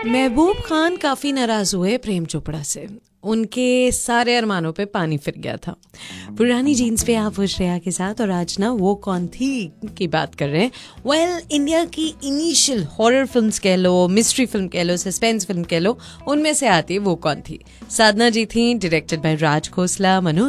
महबूब खान काफी नाराज हुए प्रेम चोपड़ा से। उनके सारे अरमानों पे पानी फिर गया था। पुरानी जीन्स पे आप वो श्रेया के साथ, और आज ना वो कौन थी की बात कर रहे हैं। वेल, इंडिया की इनिशियल हॉरर फिल्म्स कह लो, मिस्ट्री फिल्म कह लो, सस्पेंस फिल्म कह लो, उनमें से आती वो कौन थी। साधना जी थी, डायरेक्टेड बाय राज खोसला, मनोज